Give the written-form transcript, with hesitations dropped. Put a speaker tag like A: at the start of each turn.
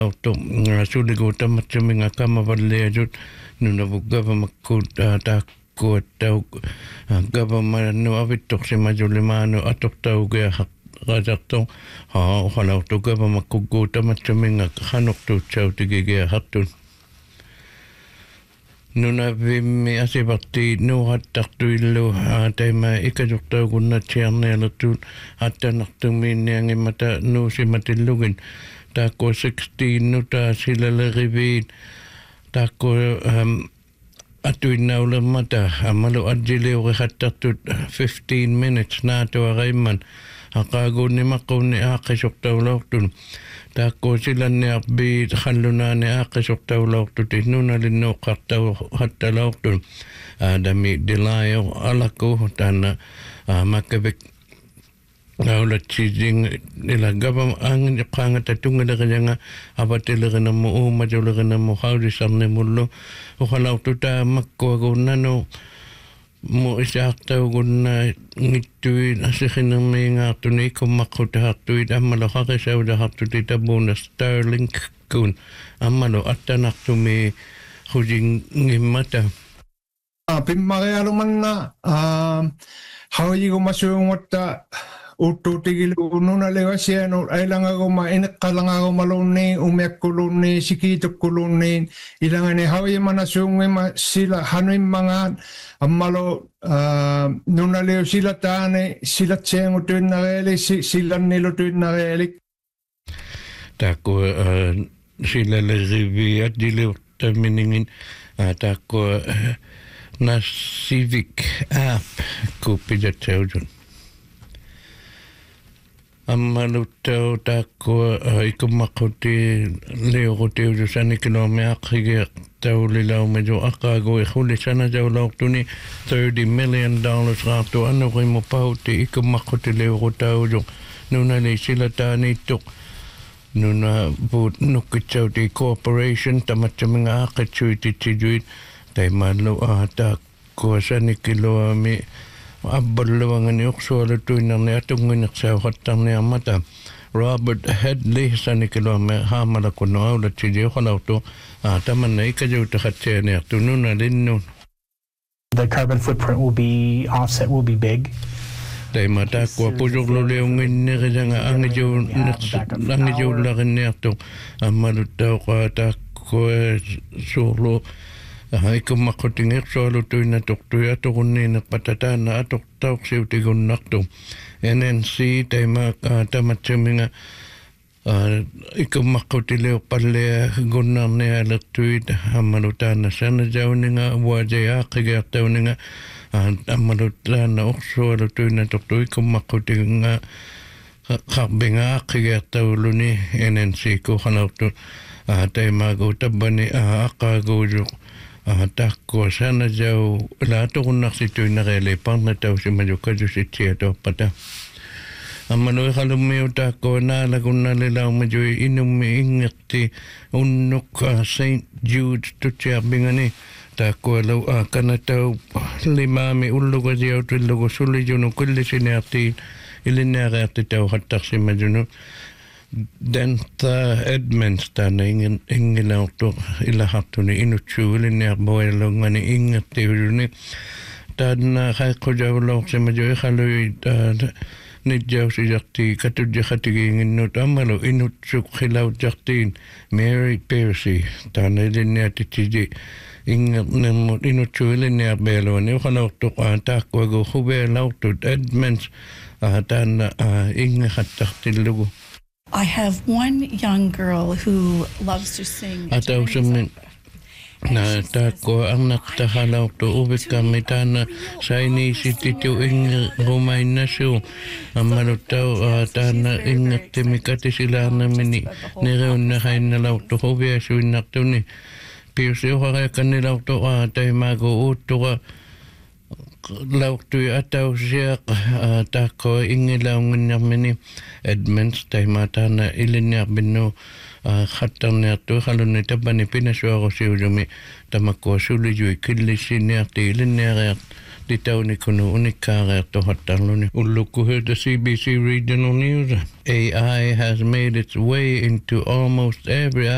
A: auto suligo tamatsaminga kamavaleajut nunavu gavamakut taakku tau gavama no avittoksimajulimano atoktauge rajatto halautu gavamakku tamatsaminga hanoktu chautigege hattun nuna vimmi asivatti nuhattartuillu taima ikajurtaugunna tiarnealatun attanartumiinniangimata nuusimatillugin taakko 16 nuta silaleriviin taakko atuinnaulemmata amalu adjiliurihattartut 15 minutes naatuaraimman aqaaguunnimaqqunni aaqisortaulaortun taakko silanniarbi khallunaani aaqisortaulaortuti nunalinnuuqqartau hattalaortun aadami dilayo alakku taanna makkavik Aulatsijing ila gabam angin qanga tatungaleranga abatelernamu umajolernamu haudisarnemullu ukhalaututa makkuagunnanu mu isaaqtaugunna ngittuin asikhinermiingaartuni ikkummaqqutahartuit ammalo haqisaudahartuti tabuna Starlink kun ammalo attanartumi hujingimmata
B: pimmarealumanna hawajigumasuungotta Uttutigil nunalewasiano ailangagoma ineqqalangagomaloonni umiakkulunni sikiitukkulunni ilangani hawimanasungima sila hanuimmangaan ammalo nunaleo sila taane sila tsengutuinnareeli silannilutuinnareeli
A: taakko silalerivi addileurtaminingin taakko na civic app kupidatsaujun ammaluttau taakko ikummaquti leorutiu sanikilome aqrige taulilaumejo aqaagu ikhullisana jawlaortuni $30 million raartu anurimu pauti ikummaquti leorutaujo nunali silataaniittuq nuna buut nukkitsauti corporation tamatsaminga aqitsuititijuit taimallu taakko sanikiloami abballuangani uqsualutuinarni atungineqsauqattarni ammata Robert Hadley sanikilome haamalakunno aulatsiji uqalautu tamanna ikajuutaxatsianiartu nunalinnun
C: The carbon footprint will be big.
A: Taima taakua pujurluliunginnirijanga angijuullarinniartu ammaluttauqa taakkua suurlu ikummaqutingersualutuina tortui atoqunniineqqatataana atoqtauqsiutigunnartu NNC taima tamatsaminga ikummaqqutileoqqallea gunnarnialertuit ammalutaana sanajauninga uajaaqqigeartauninga ammalutaana orsualutuina tortui ikummaqqutiginga qarbinga aqqigeartauluni NNC kuqalartu taimaagu tabbani aqaaguuju taakko sanajau laatoqunnarsituinnareele parnatausimajukkajusitsiatoppata ammanui qalummiu taakko naalagunnalilaumajui inummi ingerti unnuk St. Jude tutsiarbingani taakko lau kanatau limaami ullugasiautillugu sulijunu kullisiniartiin ilinniareartitau hattarsimajunu Dentha Edmonds taana ingilautu ilahartuni inutsuulinniarboilungani ingertiuluni taana haiqqujavulorsimaju iqalui nidjausijarti katujjaqatigiinginnut ammalu inutsuk qilautjartiin Mary Piercy taana ilinniatitiji ingernermut inutsuulinniarbeeluani uqalortuqa taakkuagu hubeelaurtut Edmonds taana ingeqattartillugu
D: I have one young girl who loves to sing.
A: Na taakko arnartahalautu uvikkammitana sainiisititu ingerumainnasu ammaluttau taana ingertimikatisilaarnamini neriunnahainnalautu huviasuinnartuni piusiuqareakannilautu taimaagu uuttuqa lautui atausiaq taakko ingilaunginnarmini Edmonds taimatana ilinniarbinnu khattarniartu qalunni tabbani pinasuarusiulumi tamakko sulijui killissiniarti ilinniareart litaunikunu unikkaareartohattarluni ullukku the CBC Regional News. AI has made its way into almost every